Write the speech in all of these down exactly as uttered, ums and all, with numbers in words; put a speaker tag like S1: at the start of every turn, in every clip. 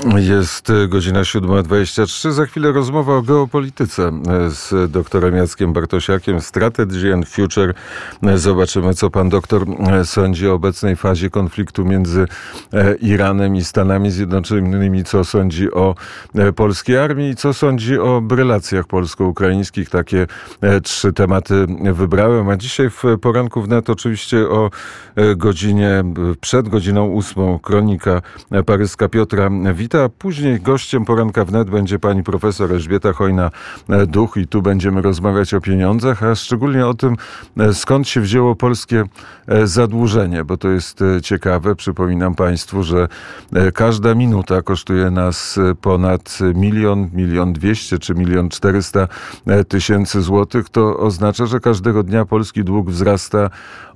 S1: Jest godzina siódma dwadzieścia trzy. Za chwilę rozmowa o geopolityce z doktorem Jackiem Bartosiakiem, Strategy and Future. Zobaczymy, co pan doktor sądzi o obecnej fazie konfliktu między Iranem i Stanami Zjednoczonymi, co sądzi o polskiej armii i co sądzi o relacjach polsko-ukraińskich. Takie trzy tematy wybrałem, a dzisiaj w poranku wnet oczywiście o godzinie, przed godziną ósmą, kronika paryska Piotra Wita. Później gościem poranka wnet będzie pani profesor Elżbieta Chojna-Duch i tu będziemy rozmawiać o pieniądzach, a szczególnie o tym, skąd się wzięło polskie zadłużenie, bo to jest ciekawe. Przypominam państwu, że każda minuta kosztuje nas ponad milion, milion dwieście czy milion czterysta tysięcy złotych. To oznacza, że każdego dnia polski dług wzrasta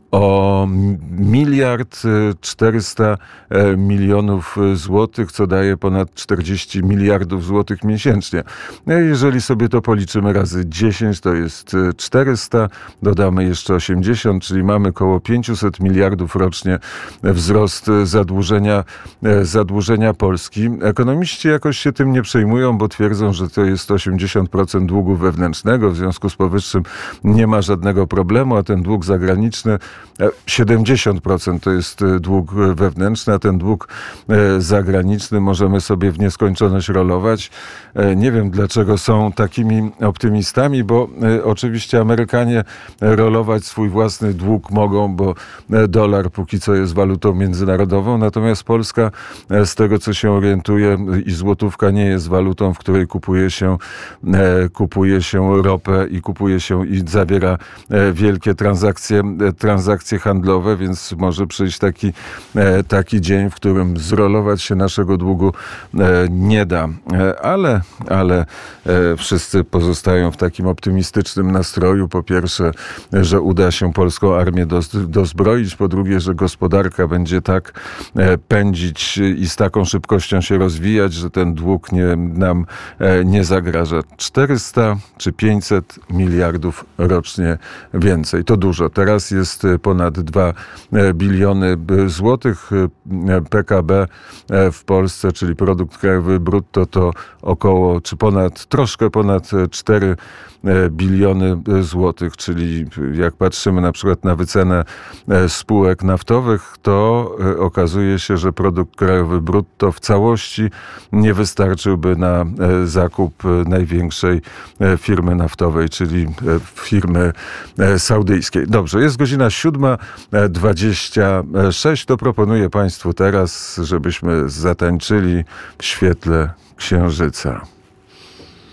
S1: o miliard czterysta milionów złotych, co daje ponad czterdzieści miliardów złotych miesięcznie. Jeżeli sobie to policzymy razy dziesięć, to jest czterysta, dodamy jeszcze osiemdziesiąt, czyli mamy około pięćset miliardów rocznie wzrost zadłużenia, zadłużenia Polski. Ekonomiści jakoś się tym nie przejmują, bo twierdzą, że to jest osiemdziesiąt procent długu wewnętrznego, w związku z powyższym nie ma żadnego problemu, a ten dług zagraniczny siedemdziesiąt procent to jest dług wewnętrzny, a ten dług zagraniczny możemy sobie w nieskończoność rolować. Nie wiem, dlaczego są takimi optymistami, bo oczywiście Amerykanie rolować swój własny dług mogą, bo dolar póki co jest walutą międzynarodową, natomiast Polska, z tego co się orientuje, i złotówka nie jest walutą, w której kupuje się, kupuje się ropę i kupuje się i zawiera wielkie transakcje, transakcje handlowe, więc może przyjść taki, taki dzień, w którym zrolować się naszego długu nie da. Ale, ale wszyscy pozostają w takim optymistycznym nastroju. Po pierwsze, że uda się polską armię dozbroić. Po drugie, że gospodarka będzie tak pędzić i z taką szybkością się rozwijać, że ten dług nie, nam nie zagraża. czterysta czy pięćset miliardów rocznie więcej. To dużo. Teraz jest ponad dwa biliony złotych. P K B w Polsce, czyli produkt krajowy brutto, to około, czy ponad, troszkę ponad cztery biliony złotych, czyli jak patrzymy na przykład na wycenę spółek naftowych, to okazuje się, że produkt krajowy brutto w całości nie wystarczyłby na zakup największej firmy naftowej, czyli firmy saudyjskiej. Dobrze, jest godzina siódma dwadzieścia sześć, to proponuję państwu teraz, żebyśmy zatańczyli w świetle księżyca.